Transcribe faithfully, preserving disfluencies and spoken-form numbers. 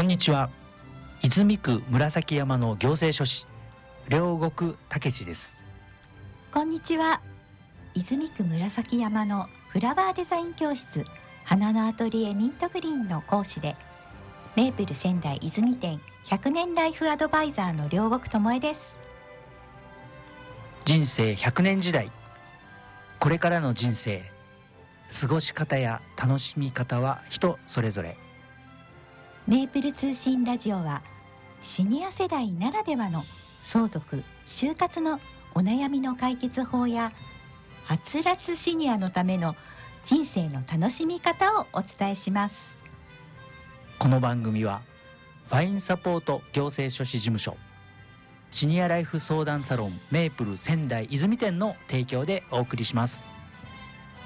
こんにちは。泉区紫山の行政書士両国武史です。 こんにちは。泉区紫山のフラワーデザイン教室花のアトリエミントグリーンの講師でメープル仙台泉店ひゃくねんライフアドバイザーの両国智恵です。 人生ひゃくねん時代、これからの人生、過ごし方や楽しみ方は人それぞれ。 メープル通信ラジオはシニア世代ならではの相続・就活のお悩みの解決法やはつらつシニアのための人生の楽しみ方をお伝えします。 この番組はファインサポート行政書士事務所シニアライフ相談サロンメープル仙台泉店の提供でお送りします。